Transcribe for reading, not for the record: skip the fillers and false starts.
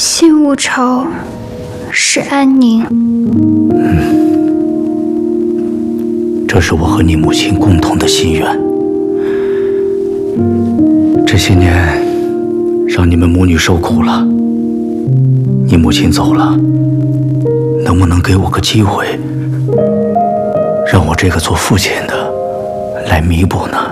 心无愁，是安宁。 这是我和你母亲共同的心愿。这些年，让你们母女受苦了。你母亲走了，能不能给我个机会，让我这个做父亲的来弥补呢？